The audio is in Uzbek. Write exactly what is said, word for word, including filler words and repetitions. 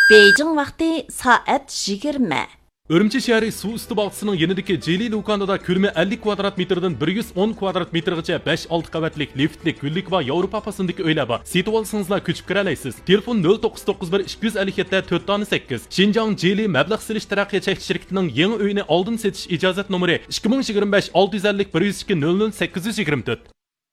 Beijing vaqti soat yigirma. Urumchi shahri suv usti bog'chisining yanidagi Jeli do'konida ko'lami ellik kvadrat metrdan bir yuz o'n kvadrat metrgacha besh olti qavatlik liftli gullik va Yevropa fasındagi uylar bor. Setib olsangizlar ko'chib kira olasiz. Telefon nol to'qqiz to'qqiz bir ikki yuz ellik yetti to'rt sakkiz. Xinjiang Jeli mablag' silish taraqqiyot cheklanish shirkatining yangi uyini oldin setish ijozat nomeri ikki ming yigirma besh olti yuz ellik bir yuz ikki nol nol sakkiz yuz yigirma to'rt.